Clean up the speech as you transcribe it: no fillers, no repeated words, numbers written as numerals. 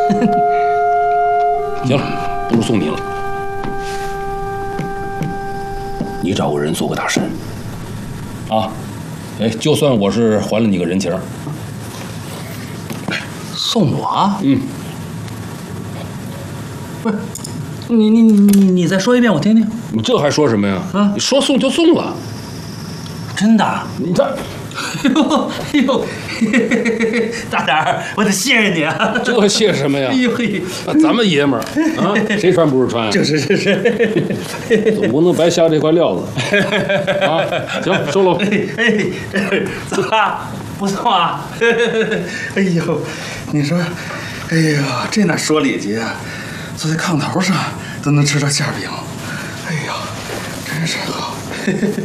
行了，不如送你了。你找个人做个大神，啊，哎，就算我是还了你个人情。 送我？ 嗯， 不是，你再说一遍我听听。 你这还说什么呀？ 啊， 你说送就送了。 真的？ 你这， 哎呦，大胆儿，我得谢谢你啊！ 这谢什么呀？ 哎呦嘿， 咱们爷们儿啊，谁穿不是穿呀？ 就是， 总不能白瞎这块料子啊！行，收了。 哎，走吧，不送啊！哎呦，你说，哎呦，这哪说礼节啊？坐在炕头上都能吃到馅饼，哎呦，真是好。